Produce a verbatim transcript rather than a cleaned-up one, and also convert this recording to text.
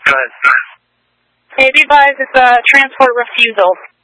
Go ahead. Hey, be advised, it's a transport refusal.